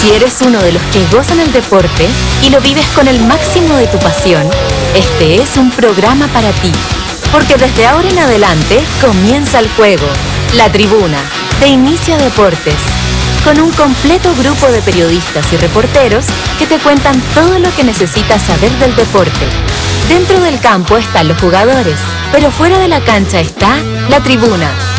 Si eres uno de los que gozan el deporte y lo vives con el máximo de tu pasión, este es un programa para ti. Porque desde ahora en adelante comienza el juego, La Tribuna, de Inicio Deportes, con un completo grupo de periodistas y reporteros que te cuentan todo lo que necesitas saber del deporte. Dentro del campo están los jugadores, pero fuera de la cancha está La Tribuna,